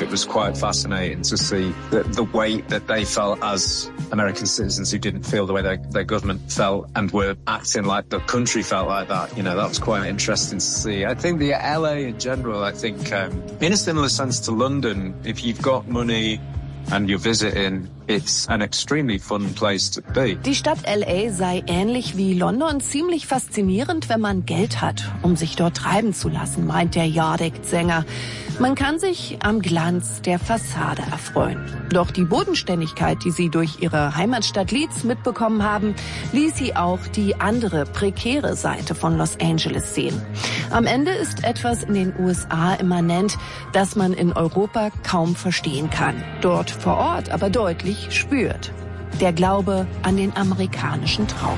it was quite fascinating to see the weight that they felt as American citizens who didn't feel the way their government felt and were acting like the country felt like that. You know, that was quite interesting to see. I think the LA in general, I think, in a similar sense to London, if you've got money and you're visiting, it's an extremely fun place to be. Die Stadt LA sei ähnlich wie London ziemlich faszinierend, wenn man Geld hat, um sich dort treiben zu lassen, meint der Yardek-Sänger. Man kann sich am Glanz der Fassade erfreuen. Doch die Bodenständigkeit, die sie durch ihre Heimatstadt Leeds mitbekommen haben, ließ sie auch die andere, prekäre Seite von Los Angeles sehen. Am Ende ist etwas in den USA immanent, das man in Europa kaum verstehen kann. Dort vor Ort aber deutlich spürt. Der Glaube an den amerikanischen Traum.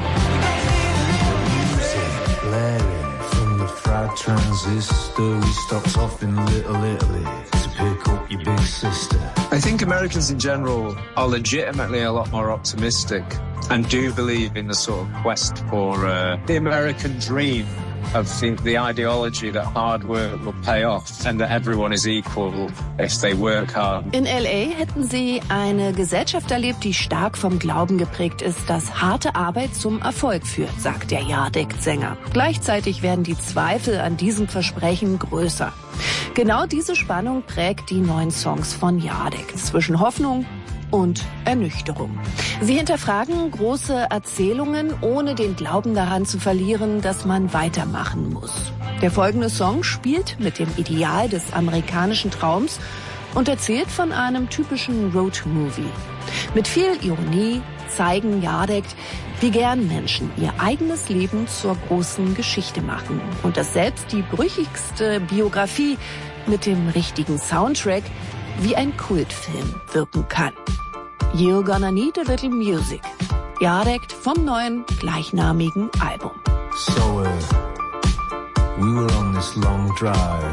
I think Americans in general are legitimately a lot more optimistic and do believe in the sort of quest for the American dream. Of the ideology that hard work will pay off and that everyone is equal if they work hard. In LA hätten sie eine Gesellschaft erlebt, die stark vom Glauben geprägt ist, dass harte Arbeit zum Erfolg führt, sagt der Yardek-Sänger. Gleichzeitig werden die Zweifel an diesem Versprechen größer. Genau diese Spannung prägt die neuen Songs von Yardek zwischen Hoffnung und Ernüchterung. Sie hinterfragen große Erzählungen, ohne den Glauben daran zu verlieren, dass man weitermachen muss. Der folgende Song spielt mit dem Ideal des amerikanischen Traums und erzählt von einem typischen Roadmovie. Mit viel Ironie zeigen Yardek, wie gern Menschen ihr eigenes Leben zur großen Geschichte machen und dass selbst die brüchigste Biografie mit dem richtigen Soundtrack wie ein Kultfilm wirken kann. You're Gonna Need a Little Music. Yardek vom neuen gleichnamigen Album. So, we were on this long drive